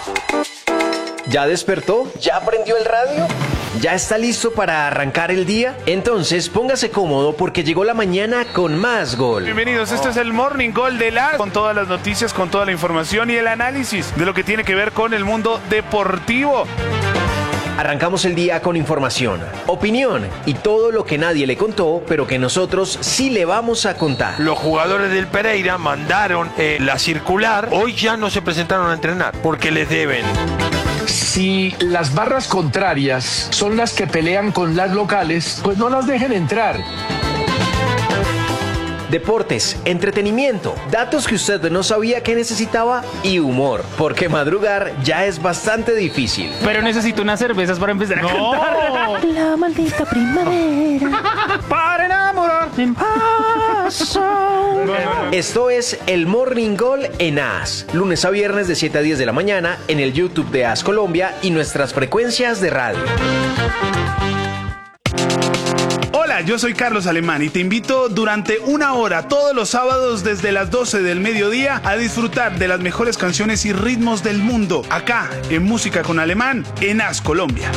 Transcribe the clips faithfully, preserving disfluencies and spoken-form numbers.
¿Ya despertó? ¿Ya prendió el radio? ¿Ya está listo para arrancar el día? Entonces póngase cómodo porque llegó la mañana con más gol. Bienvenidos, este es el Morning Gol de la con todas las noticias, con toda la información y el análisis de lo que tiene que ver con el mundo deportivo. Arrancamos el día con información, opinión y todo lo que nadie le contó, pero que nosotros sí le vamos a contar. Los jugadores del Pereira mandaron eh, la circular, hoy ya no se presentaron a entrenar porque les deben. Si las barras contrarias son las que pelean con las locales, pues no las dejen entrar. Deportes, entretenimiento, datos que usted no sabía que necesitaba y humor, porque madrugar ya es bastante difícil. Pero necesito unas cervezas para empezar a No. cantar. La maldita primavera para enamorar en paso. Esto es el Morning Gol en A S, lunes a viernes de siete a diez de la mañana en el YouTube de A S Colombia y nuestras frecuencias de radio. Hola, yo soy Carlos Alemán y te invito durante una hora todos los sábados desde las doce del mediodía a disfrutar de las mejores canciones y ritmos del mundo, acá en Música con Alemán en A S Colombia.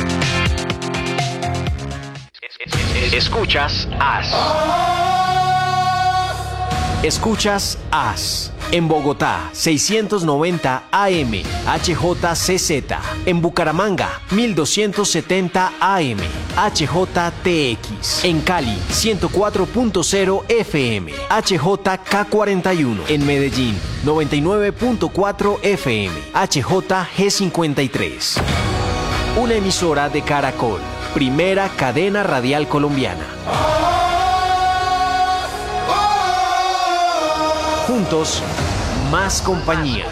Escuchas A S. Escuchas A S. En Bogotá, seiscientos noventa A M, H J C Z. En Bucaramanga, mil doscientos setenta A M, H J T X. En Cali, ciento cuatro punto cero F M, H J K cuarenta y uno. En Medellín, noventa y nueve punto cuatro F M, H J G cincuenta y tres. Una emisora de Caracol, primera cadena radial colombiana. Juntos, más compañía.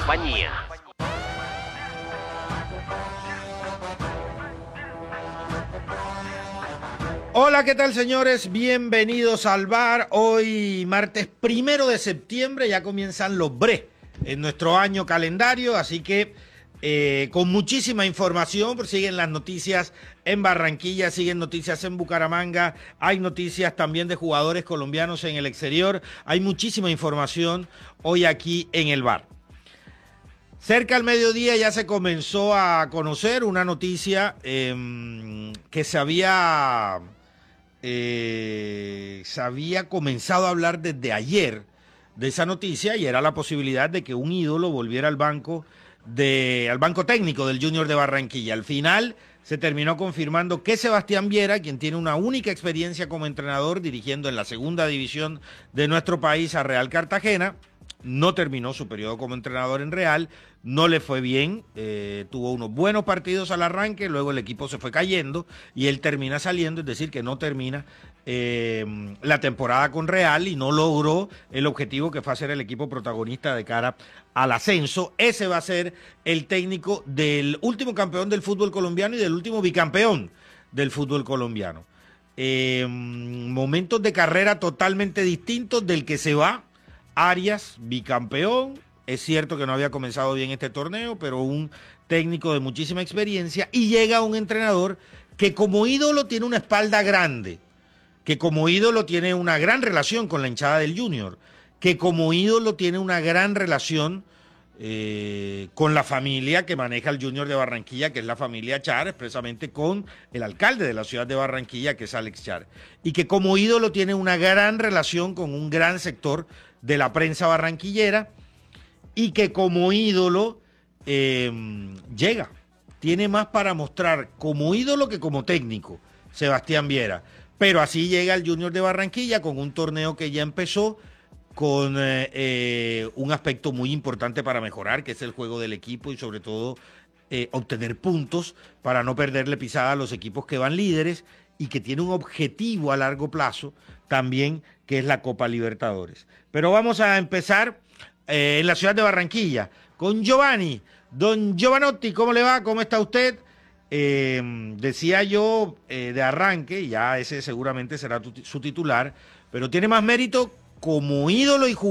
Hola, ¿qué tal, señores? Bienvenidos al bar. Hoy, martes primero de septiembre, ya comienzan los bre en nuestro año calendario, así que eh, con muchísima información, pues siguen las noticias en Barranquilla, siguen noticias en Bucaramanga, hay noticias también de jugadores colombianos en el exterior, hay muchísima información hoy aquí en el bar. Cerca al mediodía ya se comenzó a conocer una noticia eh, que se había, eh, se había comenzado a hablar desde ayer de esa noticia, y era la posibilidad de que un ídolo volviera al banco, de, al banco técnico del Junior de Barranquilla. Al final se terminó confirmando que Sebastián Viera, quien tiene una única experiencia como entrenador dirigiendo en la segunda división de nuestro país a Real Cartagena, no terminó su periodo como entrenador en Real, no le fue bien, eh, tuvo unos buenos partidos al arranque, luego el equipo se fue cayendo y él termina saliendo, es decir, que no termina eh, la temporada con Real y no logró el objetivo que fue hacer el equipo protagonista de cara al ascenso. Ese va a ser el técnico del último campeón del fútbol colombiano y del último bicampeón del fútbol colombiano. Eh, momentos de carrera totalmente distintos del que se va. Arias, bicampeón, es cierto que no había comenzado bien este torneo, pero un técnico de muchísima experiencia, y llega un entrenador que como ídolo tiene una espalda grande, que como ídolo tiene una gran relación con la hinchada del Junior, que como ídolo tiene una gran relación eh, con la familia que maneja el Junior de Barranquilla, que es la familia Char, expresamente con el alcalde de la ciudad de Barranquilla, que es Alex Char, y que como ídolo tiene una gran relación con un gran sector de la prensa barranquillera, y que como ídolo eh, llega, tiene más para mostrar como ídolo que como técnico, Sebastián Viera, pero así llega el Junior de Barranquilla con un torneo que ya empezó, con eh, eh, un aspecto muy importante para mejorar, que es el juego del equipo y sobre todo eh, obtener puntos para no perderle pisada a los equipos que van líderes, y que tiene un objetivo a largo plazo también, que es la Copa Libertadores. Pero vamos a empezar eh, en la ciudad de Barranquilla con Giovanni. Don Giovanotti, ¿cómo le va? ¿Cómo está usted? Eh, decía yo eh, de arranque, ya ese seguramente será tu, su titular, pero tiene más mérito como ídolo y jugador